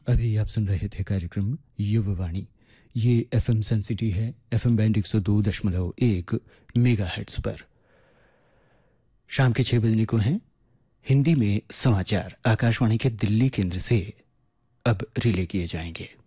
अभी आप सुन रहे थे कार्यक्रम युववाणी। ये एफएम सेंसिटी है, एफएम बैंड 102.1 मेगाहर्ट्ज पर। शाम के 6 बजने को हैं हिंदी में समाचार आकाशवाणी के दिल्ली केंद्र से अब रिले किए जाएंगे।